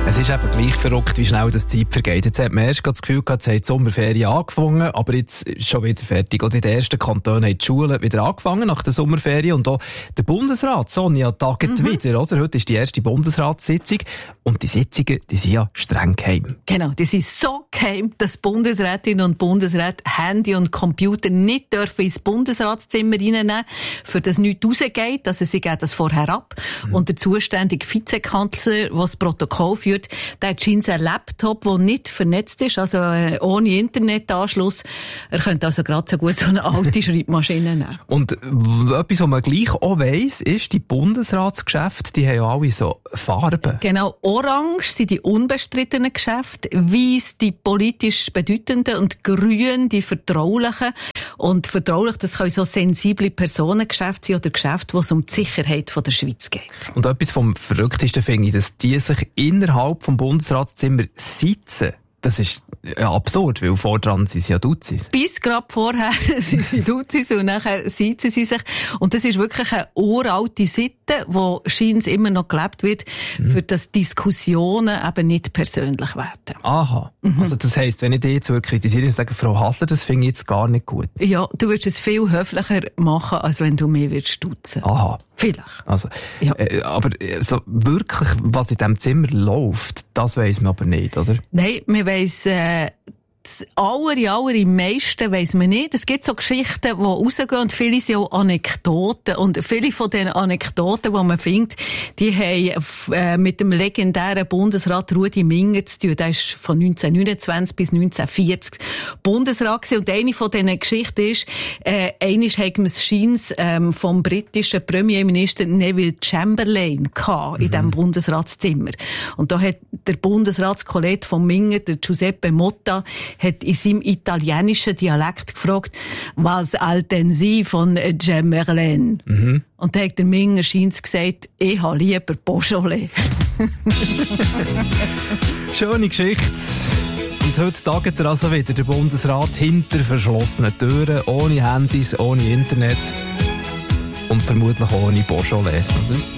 Es ist eben gleich verrückt, wie schnell das Zeit vergeht. Jetzt hat man erst das Gefühl gehabt, es hat die Sommerferien angefangen, aber jetzt ist schon wieder fertig. Und in den ersten Kantonen haben die Schulen wieder angefangen nach der Sommerferien. Und auch der Bundesrat, Sonja, tagt wieder, oder? Heute ist die erste Bundesratssitzung. Und die Sitzungen, die sind ja streng geheim. Genau, die sind so geheim, dass Bundesrätinnen und Bundesräte Handy und Computer nicht dürfen ins Bundesratszimmer reinnehmen, für das nichts rausgeht. Also sie geben das vorher ab. Und der zuständige Vizekanzler, der das Protokoll führt, der hat scheinbar einen Laptop, der nicht vernetzt ist, also ohne Internetanschluss. Er könnte also gerade so gut so eine alte Schreibmaschine nehmen. Und etwas, was man gleich auch weiss, ist, die Bundesratsgeschäfte, die haben ja alle so Farben. Genau, orange sind die unbestrittenen Geschäfte, weiss die politisch bedeutenden und grün die vertraulichen. Und vertraulich, das können so sensible Personengeschäfte sein oder Geschäfte, wo es um die Sicherheit der Schweiz geht. Und etwas vom Verrücktesten finde ich, dass die sich innerhalb vom Bundesratszimmer sitzen. Das ist ja absurd, weil vordran sind sie ja Duzis. Bis gerade vorher sind sie Duzis und nachher sitzen sie sich. Und das ist wirklich eine uralte Sitte, wo scheinbar immer noch gelebt wird, für dass Diskussionen eben nicht persönlich werden. Aha. Also das heisst, wenn ich dich jetzt kritisiere und sage, Frau Hasler, das finde ich jetzt gar nicht gut. Ja, du würdest es viel höflicher machen, als wenn du mehr würdest stutzen. Aha. Vielleicht. Also, ja. Aber so wirklich, was in diesem Zimmer läuft, das weiss man aber nicht, oder? Nein, man weiss, das allermeiste weiss man nicht. Es gibt so Geschichten, die rausgehen und viele sind auch Anekdoten. Und viele von den Anekdoten, die man findet, die haben mit dem legendären Bundesrat Rudi Minger zu tun. Der ist von 1929 bis 1940 Bundesrat gewesen. Und eine von diesen Geschichten ist, einmal haben wir es scheins vom britischen Premierminister Neville Chamberlain gehabt, in diesem Bundesratszimmer. Und da hat der Bundesratskollege von Minger, der Giuseppe Motta, hat in seinem italienischen Dialekt gefragt, was halten Sie von Chamberlain? Und da hat der Minger scheins gesagt, ich habe lieber Beaujolais. Schöne Geschichte. Und heute tagt er also wieder der Bundesrat hinter verschlossenen Türen, ohne Handys, ohne Internet und vermutlich ohne Beaujolais.